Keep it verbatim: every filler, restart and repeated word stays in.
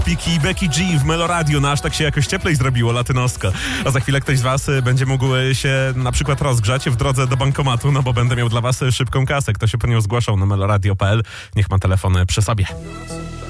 Piki i Becky G w Meloradio, no aż tak się jakoś cieplej zrobiło, latynosko. A za chwilę ktoś z was będzie mógł się na przykład rozgrzać w drodze do bankomatu, no bo będę miał dla was szybką kasę. Kto się po nią zgłaszał na meloradio kropka p l, niech ma telefon przy sobie.